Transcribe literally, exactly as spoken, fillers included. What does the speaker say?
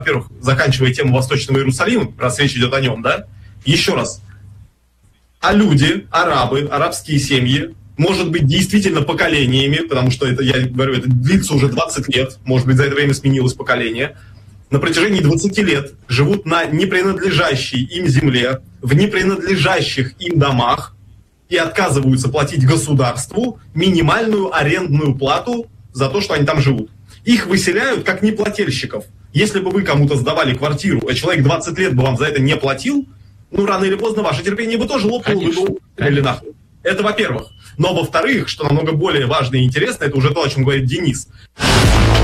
во-первых, заканчивая тему Восточного Иерусалима, раз речь идет о нем, да, еще раз, а люди, арабы, арабские семьи, может быть, действительно поколениями, потому что это, я говорю, это длится уже двадцать лет, может быть, за это время сменилось поколение, на протяжении двадцати лет живут на непринадлежащей им земле, в непринадлежащих им домах и отказываются платить государству минимальную арендную плату за то, что они там живут. Их выселяют как неплательщиков. Если бы вы кому-то сдавали квартиру, а человек двадцать лет бы вам за это не платил, ну, рано или поздно ваше терпение бы тоже лопнуло, вы бы или нахуй. Это во-первых. Но во-вторых, что намного более важно и интересно, это уже то, о чем говорит Денис.